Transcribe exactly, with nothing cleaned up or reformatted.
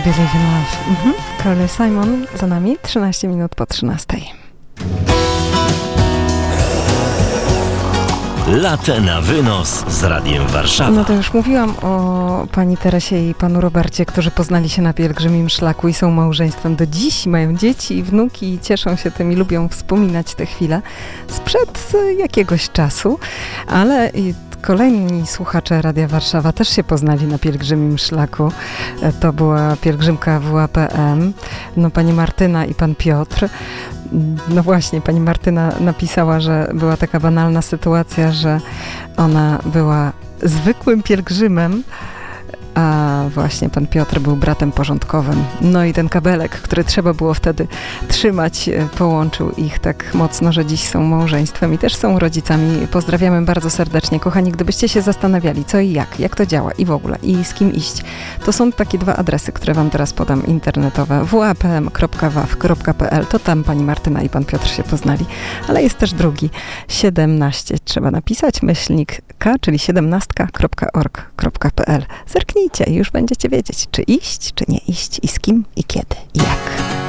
Believe in Love. Mhm. Carly Simon za nami, trzynaście minut po trzynastej. Latę na wynos z Radiem Warszawa. No to już mówiłam o pani Teresie i panu Robercie, którzy poznali się na pielgrzymim szlaku i są małżeństwem do dziś, mają dzieci i wnuki i cieszą się tym i lubią wspominać te chwile sprzed jakiegoś czasu, ale i kolejni słuchacze Radia Warszawa też się poznali na pielgrzymim szlaku. To była pielgrzymka W A P M. No pani Martyna i pan Piotr. No właśnie, pani Martyna napisała, że była taka banalna sytuacja, że ona była zwykłym pielgrzymem, a właśnie pan Piotr był bratem porządkowym. No i ten kabelek, który trzeba było wtedy trzymać, połączył ich tak mocno, że dziś są małżeństwem i też są rodzicami. Pozdrawiamy bardzo serdecznie. Kochani, gdybyście się zastanawiali, co i jak, jak to działa i w ogóle, i z kim iść, to są takie dwa adresy, które wam teraz podam, internetowe. w a p m kropka w a w kropka p l. To tam pani Martyna i pan Piotr się poznali. Ale jest też drugi. siedemnaście trzeba napisać, myślnik K, czyli siedemnastka kropka org kropka p l. Zerknijcie i już będziecie wiedzieć, czy iść, czy nie iść i z kim i kiedy i jak.